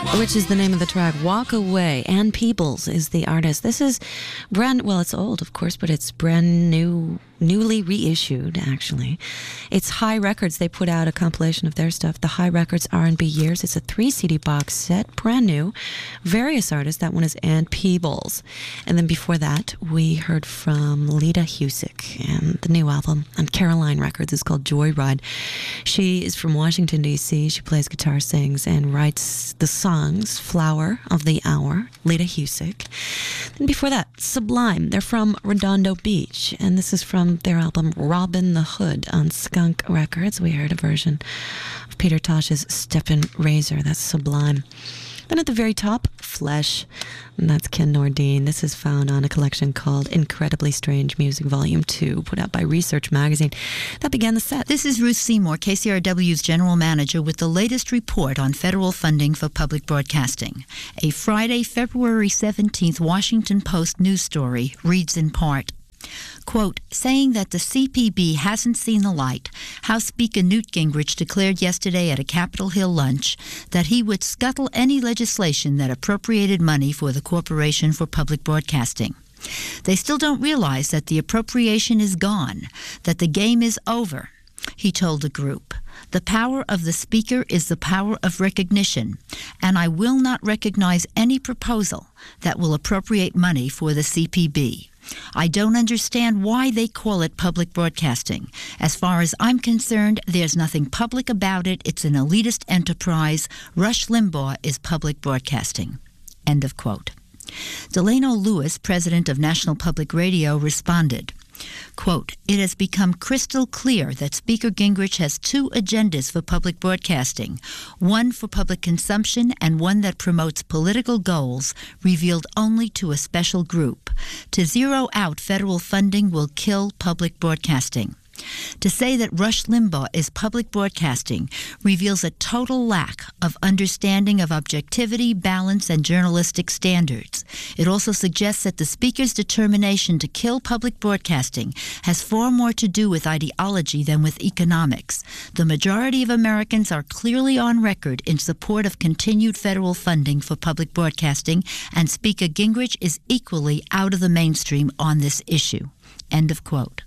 which is the name of the track. Walk Away. Ann Peebles is the artist. This is it's old, of course, but it's brand new, newly reissued, actually. It's High Records. They put out a compilation of their stuff, the High Records R&B Years. It's a 3 CD box set, brand new. Various artists. That one is Ann Peebles. And then before that, we heard from Lita Husick, and the new album on Caroline Records is called Joyride. She is from Washington, D.C. She plays guitar, sings, and writes the songs Flower of the Hour, Lita Husick. And before that, Sublime. They're from Redondo Beach, and this is from their album Robin the Hood on Skunk Records. We heard a version of Peter Tosh's Steppin' Razor. That's Sublime. Then at the very top, Flesh, and that's Ken Nordine. This is found on a collection called Incredibly Strange Music Volume 2, put out by Research Magazine. That began the set. This is Ruth Seymour, KCRW's general manager, with the latest report on federal funding for public broadcasting. A Friday, February 17th Washington Post news story reads in part, quote, saying that the CPB hasn't seen the light, House Speaker Newt Gingrich declared yesterday at a Capitol Hill lunch that he would scuttle any legislation that appropriated money for the Corporation for Public Broadcasting. They still don't realize that the appropriation is gone, that the game is over, he told the group. The power of the Speaker is the power of recognition, and I will not recognize any proposal that will appropriate money for the CPB. I don't understand why they call it public broadcasting. As far as I'm concerned, there's nothing public about it. It's an elitist enterprise. Rush Limbaugh is public broadcasting. End of quote. Delano Lewis, president of National Public Radio, responded, quote, it has become crystal clear that Speaker Gingrich has 2 agendas for public broadcasting, one for public consumption and one that promotes political goals revealed only to a special group. To zero out federal funding will kill public broadcasting. To say that Rush Limbaugh is public broadcasting reveals a total lack of understanding of objectivity, balance, and journalistic standards. It also suggests that the Speaker's determination to kill public broadcasting has far more to do with ideology than with economics. The majority of Americans are clearly on record in support of continued federal funding for public broadcasting, and Speaker Gingrich is equally out of the mainstream on this issue. End of quote.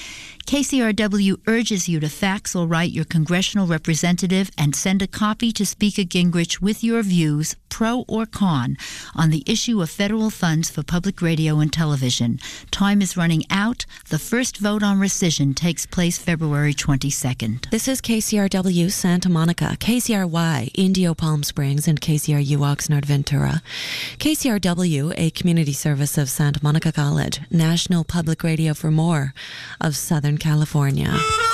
KCRW urges you to fax or write your congressional representative and send a copy to Speaker Gingrich with your views, pro or con, on the issue of federal funds for public radio and television. Time is running out. The first vote on rescission takes place February 22nd. This is KCRW Santa Monica, KCRY Indio Palm Springs, and KCRU Oxnard Ventura. KCRW, a community service of Santa Monica College, National Public Radio for more of Southern California.